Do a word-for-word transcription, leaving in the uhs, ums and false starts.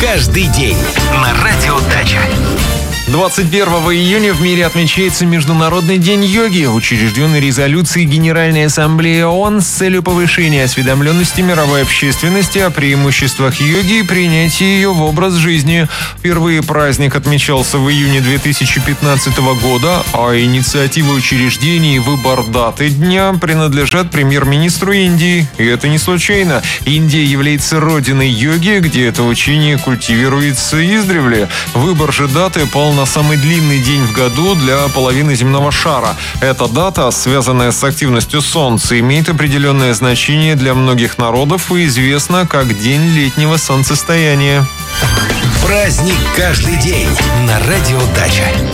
каждый день. На Радио Дача. двадцать первого июня в мире отмечается Международный день йоги, учрежденный резолюцией Генеральной Ассамблеи ООН с целью повышения осведомленности мировой общественности о преимуществах йоги и принятия ее в образ жизни. Впервые праздник отмечался в июне две тысячи пятнадцатого года, а инициатива учреждения и выбор даты дня принадлежат премьер-министру Индии. И это не случайно. Индия является родиной йоги, где это учение культивируется издревле. Выбор же даты пал на самый длинный день в году для половины земного шара. Эта дата, связанная с активностью Солнца, имеет определенное значение для многих народов и известна как День летнего солнцестояния. Праздник каждый день. На Радио Дача.